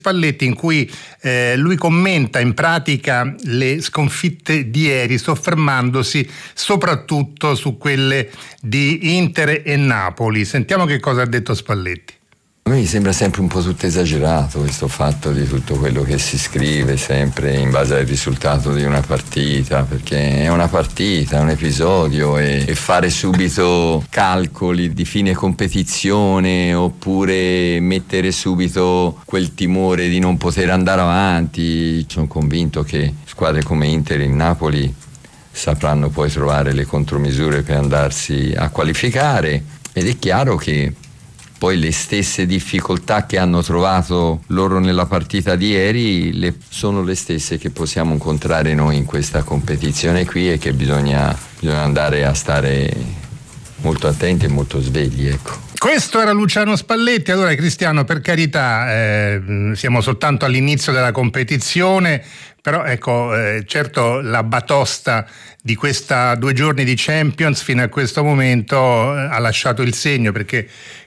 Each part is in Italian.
Spalletti, in cui lui commenta in pratica le sconfitte di ieri, soffermandosi soprattutto su quelle di Inter e Napoli. Sentiamo che cosa ha detto Spalletti. A me mi sembra sempre un po' tutto esagerato questo fatto di tutto quello che si scrive sempre in base al risultato di una partita, perché è una partita, è un episodio, e fare subito calcoli di fine competizione oppure mettere subito quel timore di non poter andare avanti. Sono convinto che squadre come Inter e Napoli sapranno poi trovare le contromisure per andarsi a qualificare, ed è chiaro che poi le stesse difficoltà che hanno trovato loro nella partita di ieri sono le stesse che possiamo incontrare noi in questa competizione qui, e che bisogna andare a stare molto attenti e molto svegli, ecco. Questo era Luciano Spalletti. Allora, Cristiano, per carità, siamo soltanto all'inizio della competizione, però ecco, certo la batosta di questa 2 giorni di Champions fino a questo momento ha lasciato il segno, perché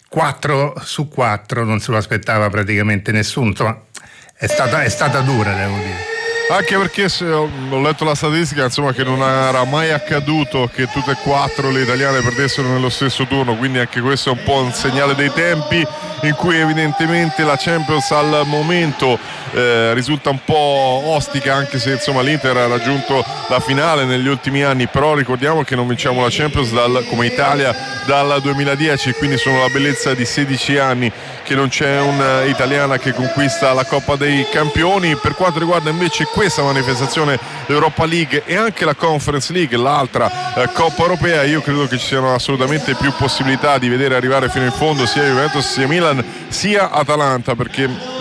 4 su 4 non se lo aspettava praticamente nessuno. Insomma, è stata dura, devo dire. Anche perché ho letto la statistica, insomma, che non era mai accaduto che tutte e 4 le italiane perdessero nello stesso turno, quindi anche questo è un po' un segnale dei tempi in cui evidentemente la Champions al momento risulta un po' ostica, anche se insomma l'Inter ha raggiunto la finale negli ultimi anni, però ricordiamo che non vinciamo la Champions come Italia dal 2010, quindi sono la bellezza di 16 anni che non c'è un'italiana che conquista la Coppa dei Campioni. Per quanto riguarda invece questa manifestazione, l'Europa League e anche la Conference League, l'altra Coppa Europea, io credo che ci siano assolutamente più possibilità di vedere arrivare fino in fondo sia Juventus sia Milan sia Atalanta, perché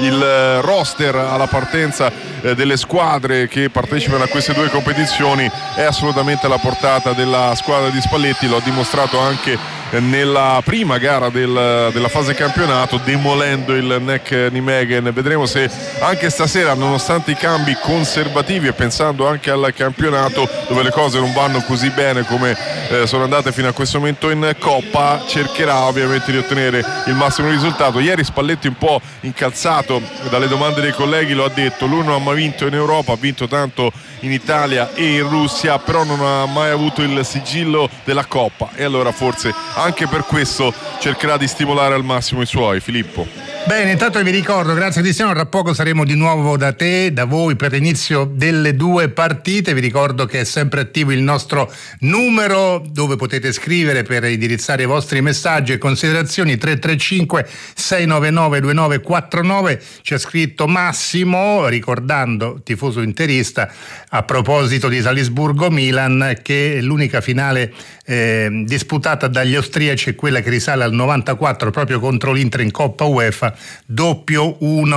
il roster alla partenza delle squadre che partecipano a queste 2 competizioni è assolutamente alla portata della squadra di Spalletti. Lo ha dimostrato anche nella prima gara della fase campionato, demolendo il NEC Nijmegen. Vedremo se anche stasera, nonostante i cambi conservativi e pensando anche al campionato dove le cose non vanno così bene come sono andate fino a questo momento in Coppa, cercherà ovviamente di ottenere il massimo risultato. Ieri Spalletti, un po' incalzato dalle domande dei colleghi, lo ha detto: lui non ha mai vinto in Europa, ha vinto tanto in Italia e in Russia, però non ha mai avuto il sigillo della Coppa, e allora forse anche per questo cercherà di stimolare al massimo i suoi. Filippo. Bene, intanto vi ricordo, grazie Cristiano, tra poco saremo di nuovo da voi per l'inizio delle 2 partite. Vi ricordo che è sempre attivo il nostro numero dove potete scrivere per indirizzare i vostri messaggi e considerazioni. 335 699 2949. Ci ha scritto Massimo, ricordando, tifoso interista, a proposito di Salisburgo-Milan, che l'unica finale disputata dagli austriaci è quella che risale al 94, proprio contro l'Inter in Coppa UEFA, doppio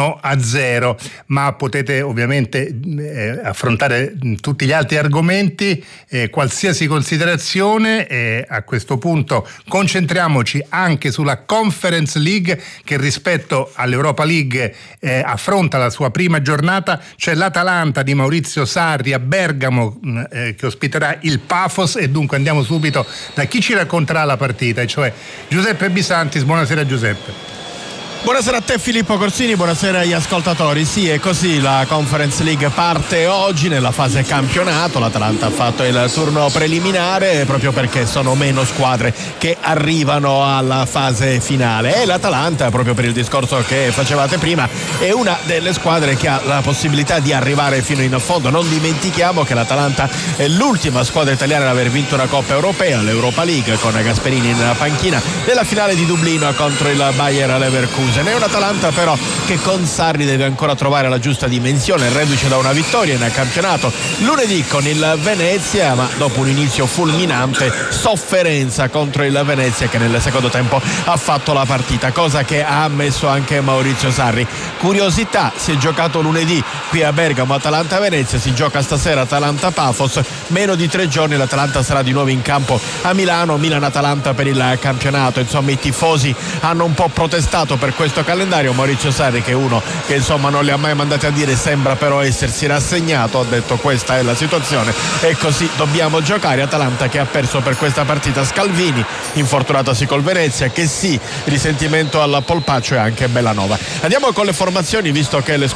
1-0. Ma potete ovviamente affrontare tutti gli altri argomenti, qualsiasi considerazione. A questo punto concentriamoci anche sulla Conference League, che rispetto all'Europa League affronta la sua prima giornata. C'è l'Atalanta di Maurizio Sarri a Bergamo che ospiterà il Pafos, e dunque andiamo subito da chi ci racconterà la partita, cioè Giuseppe Bisantis. Buonasera Giuseppe. Buonasera a te Filippo Corsini, buonasera agli ascoltatori. Sì, è così, la Conference League parte oggi nella fase campionato. L'Atalanta ha fatto il turno preliminare proprio perché sono meno squadre che arrivano alla fase finale, e l'Atalanta, proprio per il discorso che facevate prima, è una delle squadre che ha la possibilità di arrivare fino in fondo. Non dimentichiamo che l'Atalanta è l'ultima squadra italiana ad aver vinto una Coppa Europea, l'Europa League, con Gasperini in panchina nella finale di Dublino contro il Bayer Leverkusen. È un'Atalanta però che con Sarri deve ancora trovare la giusta dimensione, reduce da una vittoria in campionato lunedì con il Venezia, ma dopo un inizio fulminante, sofferenza contro il Venezia, che nel secondo tempo ha fatto la partita, cosa che ha ammesso anche Maurizio Sarri. Curiosità, si è giocato lunedì qui a Bergamo Atalanta-Venezia, si gioca stasera Atalanta-Pafos, meno di 3 giorni l'Atalanta sarà di nuovo in campo a Milano, Milan-Atalanta per il campionato. Insomma, i tifosi hanno un po' protestato per questo questo calendario. Maurizio Sarri, che è uno che insomma non li ha mai mandati a dire, sembra però essersi rassegnato, ha detto questa è la situazione e così dobbiamo giocare. Atalanta che ha perso per questa partita Scalvini, infortunatosi col Venezia, che sì, risentimento al polpaccio, e anche Bellanova. Andiamo con le formazioni, visto che le